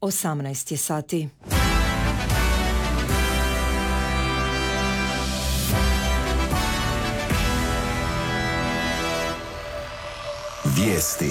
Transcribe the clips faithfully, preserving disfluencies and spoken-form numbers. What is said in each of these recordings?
osamnaest je sati. Vijesti.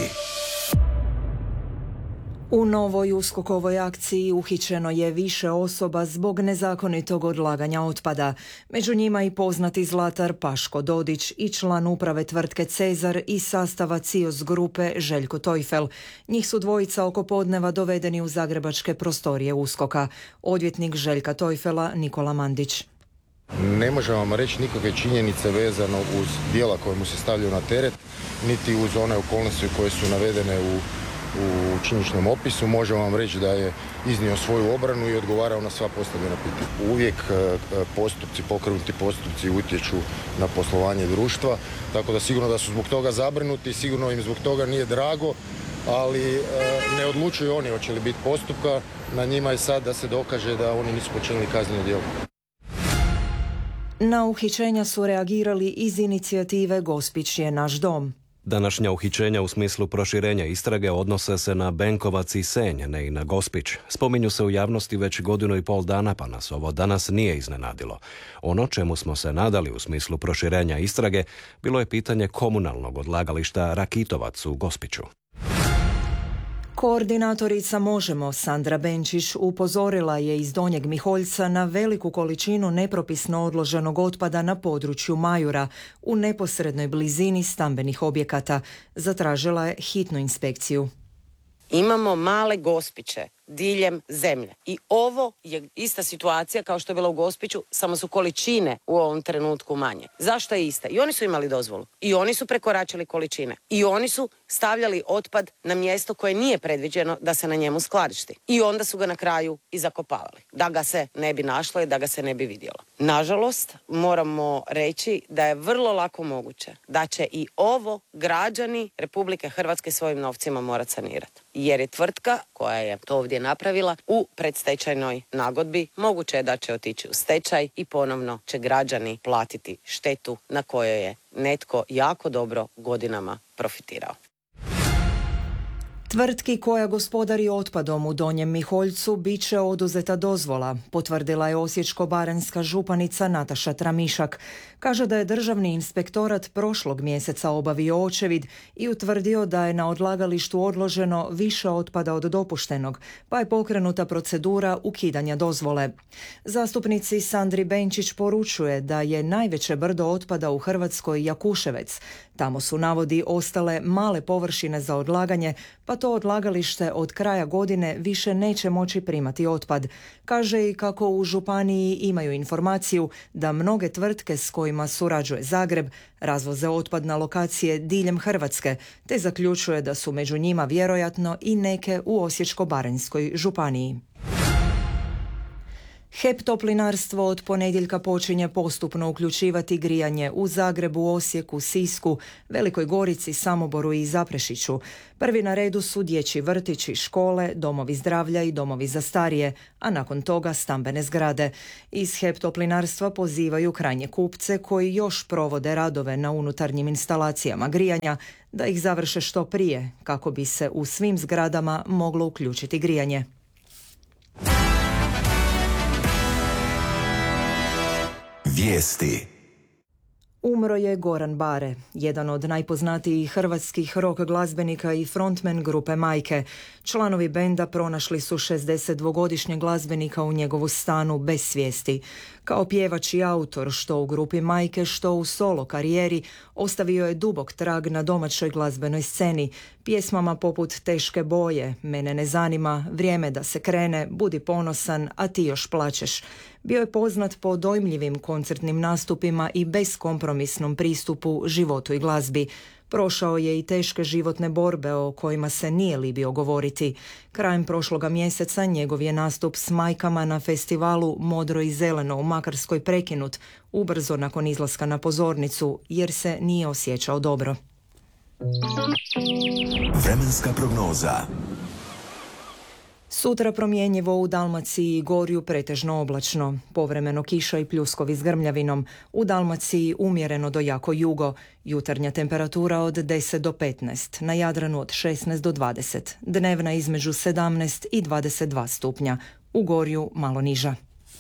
U novoj USKOK-ovoj akciji uhićeno je više osoba zbog nezakonitog odlaganja otpada. Među njima i poznati zlatar Paško Dodić i član uprave tvrtke Cezar i sastava CIOS grupe Željko Tojfel. Njih su dvojica oko podneva dovedeni u zagrebačke prostorije USKOK-a. Odvjetnik Željka Tojfela Nikola Mandić. Ne možemo vam reći nikakve činjenice vezano uz djela koje mu se stavljaju na teret, niti uz one okolnosti koje su navedene u, u činjeničnom opisu. Možemo vam reći da je iznio svoju obranu i odgovarao na sva postavljena pitanja. Uvijek postupci, pokrenuti postupci utječu na poslovanje društva, tako da sigurno da su zbog toga zabrinuti, sigurno im zbog toga nije drago, ali ne odlučuju oni hoće li biti postupka. Na njima je sad da se dokaže da oni nisu počinili kazneno djelo. Na uhićenja su reagirali iz inicijative Gospić je naš dom. Današnja uhićenja u smislu proširenja istrage odnose se na Benkovac i Senj, ne i na Gospić. Spominju se u javnosti već godinu i pol dana, pa nas ovo danas nije iznenadilo. Ono čemu smo se nadali u smislu proširenja istrage bilo je pitanje komunalnog odlagališta Rakitovac u Gospiću. Koordinatorica Možemo Sandra Benčić upozorila je iz Donjeg Miholjca na veliku količinu nepropisno odloženog otpada na području Majura u neposrednoj blizini stambenih objekata. Zatražila je hitnu inspekciju. Imamo male Gospiće diljem zemlje. I ovo je ista situacija kao što je bila u Gospiću, samo su količine u ovom trenutku manje. Zašto je ista? I oni su imali dozvolu. I oni su prekoračili količine. I oni su stavljali otpad na mjesto koje nije predviđeno da se na njemu skladišti. I onda su ga na kraju i zakopavali. Da ga se ne bi našlo i da ga se ne bi vidjelo. Nažalost, moramo reći da je vrlo lako moguće da će i ovo građani Republike Hrvatske svojim novcima morati sanirati. Jer je tvrtka koja je to ovdje napravila u predstečajnoj nagodbi, moguće je da će otići u stečaj i ponovno će građani platiti štetu na kojoj je netko jako dobro godinama profitirao. Tvrtki koja gospodari otpadom u Donjem Miholjcu bit će oduzeta dozvola, potvrdila je osječko-baranjska županica Nataša Tramišak. Kaže da je Državni inspektorat prošlog mjeseca obavio očevid i utvrdio da je na odlagalištu odloženo više otpada od dopuštenog, pa je pokrenuta procedura ukidanja dozvole. Zastupnici Sandri Benčić poručuje da je najveće brdo otpada u Hrvatskoj Jakuševec. Tamo su, navodi, ostale male površine za odlaganje, pa to odlagalište od kraja godine više neće moći primati otpad. Kaže i kako u županiji imaju informaciju da mnoge tvrtke s kojima surađuje Zagreb razvoze otpad na lokacije diljem Hrvatske, te zaključuje da su među njima vjerojatno i neke u Osječko-baranjskoj županiji. H E P Toplinarstvo od ponedjeljka počinje postupno uključivati grijanje u Zagrebu, Osijeku, Sisku, Velikoj Gorici, Samoboru i Zaprešiću. Prvi na redu su dječji vrtići, škole, domovi zdravlja i domovi za starije, a nakon toga stambene zgrade. Iz H E P Toplinarstva pozivaju krajnje kupce koji još provode radove na unutarnjim instalacijama grijanja da ih završe što prije, kako bi se u svim zgradama moglo uključiti grijanje. Vijesti. Umro je Goran Bare, jedan od najpoznatijih hrvatskih rock glazbenika i frontman grupe Majke. Članovi benda pronašli su šezdesetdvogodišnjeg glazbenika u njegovu stanu bez svijesti. Kao pjevač i autor, što u grupi Majke, što u solo karijeri, ostavio je dubok trag na domaćoj glazbenoj sceni, pjesmama poput Teške boje, Mene ne zanima, Vrijeme da se krene, Budi ponosan, a ti još plačeš. Bio je poznat po dojmljivim koncertnim nastupima i beskompromisnom pristupu životu i glazbi. Prošao je i teške životne borbe o kojima se nije libio govoriti. Krajem prošloga mjeseca njegov je nastup s majkama na festivalu Modro i zeleno u Makarskoj prekinut, ubrzo nakon izlaska na pozornicu, jer se nije osjećao dobro. Vremenska prognoza. Sutra promjenjivo u Dalmaciji i Gorju pretežno oblačno, povremeno kiša i pljuskovi s grmljavinom, u Dalmaciji umjereno do jako jugo, jutarnja temperatura od deset do petnaest, na Jadranu od šesnaest do dvadeset, dnevna između sedamnaest i dvadeset dva stupnja, u Gorju malo niža.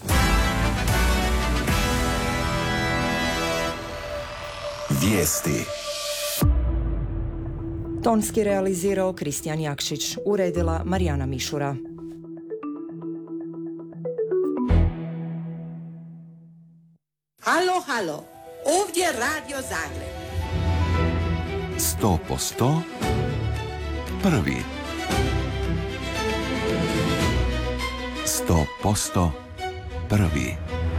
Vijesti. Tonski realizirao Kristijan Jakšić, uredila Marijana Mišura. Halo, halo, ovdje Radio Zagreb. Sto po sto prvi. Sto posto prvi.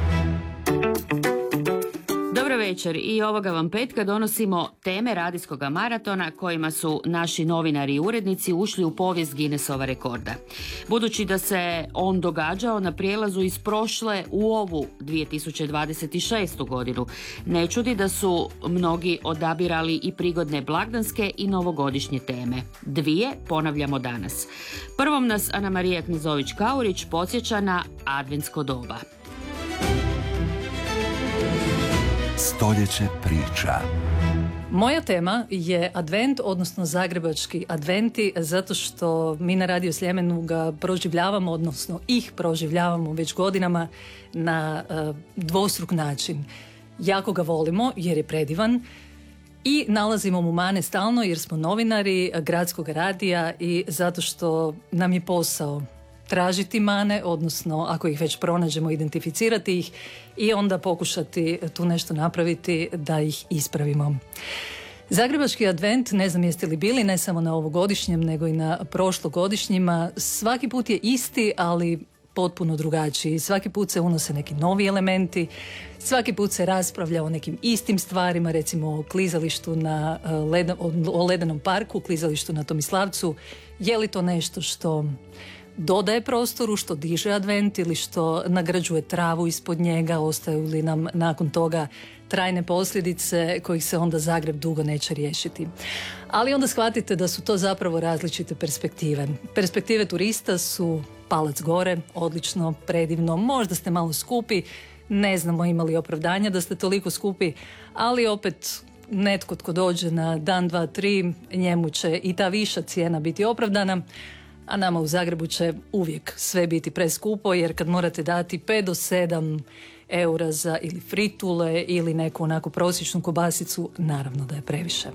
Dobro večer i ovoga vam petka donosimo teme radijskog maratona kojima su naši novinari i urednici ušli u povijest Guinnessova rekorda. Budući da se on događao na prijelazu iz prošle u ovu dvije tisuće dvadeset šestu godinu, ne čudi da su mnogi odabirali i prigodne blagdanske i novogodišnje teme. Dvije ponavljamo danas. Prvom nas Ana Marija Knezović-Kaurić podsjeća na adventsko doba. Stoljeće priča. Moja tema je advent, odnosno zagrebački adventi, zato što mi na Radio Sljemenu ga proživljavamo, odnosno ih proživljavamo već godinama na uh, dvostruk način. Jako ga volimo jer je predivan i nalazimo mu mane stalno jer smo novinari gradskog radija i zato što nam je posao tražiti mane, odnosno ako ih već pronađemo, identificirati ih i onda pokušati tu nešto napraviti da ih ispravimo. Zagrebački advent, ne znam jeste li bili, ne samo na ovogodišnjem nego i na prošlogodišnjima, svaki put je isti, ali potpuno drugačiji. Svaki put se unose neki novi elementi, svaki put se raspravlja o nekim istim stvarima, recimo o klizalištu na leden, o ledenom parku, klizalištu na Tomislavcu. Je li to nešto što dodaje prostoru, što diže advent ili što nagrađuje travu ispod njega, ostaju li nam nakon toga trajne posljedice kojih se onda Zagreb dugo neće riješiti. Ali onda shvatite da su to zapravo različite perspektive. Perspektive turista su palac gore, odlično, predivno, možda ste malo skupi, ne znamo imali opravdanja da ste toliko skupi, ali opet netko tko dođe na dan, dva, tri, njemu će i ta viša cijena biti opravdana. A nama u Zagrebu će uvijek sve biti preskupo, jer kad morate dati pet do sedam eura za ili fritule ili neku onako prosječnu kobasicu, naravno da je previše.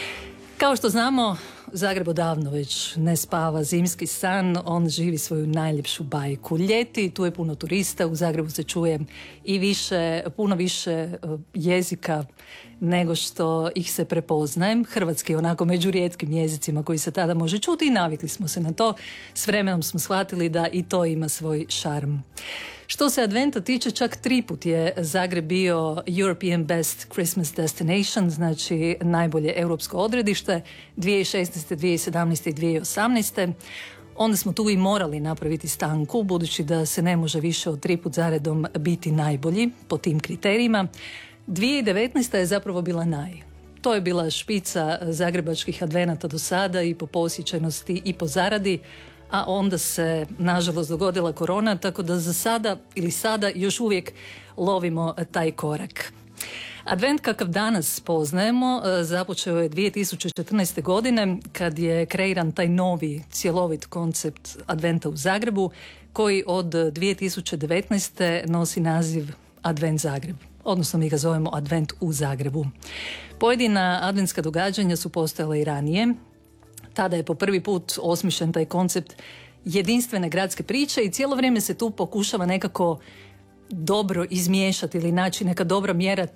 Kao što znamo, Zagreb odavno već ne spava zimski san, on živi svoju najljepšu bajku. Ljeti, tu je puno turista, u Zagrebu se čuje i više, puno više jezika nego što ih se prepoznaje. Hrvatski je onako među rijetkim jezicima koji se tada može čuti i navikli smo se na to. S vremenom smo shvatili da i to ima svoj šarm. Što se adventa tiče, čak tri put je Zagreb bio European Best Christmas Destination, znači najbolje europsko odredište, dvije tisuće šesnaeste, dvije tisuće sedamnaeste i dvije tisuće osamnaeste. Onda smo tu i morali napraviti stanku, budući da se ne može više od tri put zaredom biti najbolji po tim kriterijima. dvije tisuće devetnaeste je zapravo bila naj. To je bila špica zagrebačkih advenata do sada i po posjećenosti i po zaradi, a onda se nažalost dogodila korona, tako da za sada ili sada još uvijek lovimo taj korak. Advent kakav danas poznajemo započeo je dvije tisuće četrnaeste. godine kad je kreiran taj novi cjelovit koncept adventa u Zagrebu koji od dvije tisuće devetnaeste. nosi naziv Advent Zagreb, odnosno mi ga zovemo Advent u Zagrebu. Pojedina adventska događanja su postojala i ranije. Tada je po prvi put osmišljen taj koncept jedinstvene gradske priče i cijelo vrijeme se tu pokušava nekako dobro izmiješati ili naći neka dobra mjera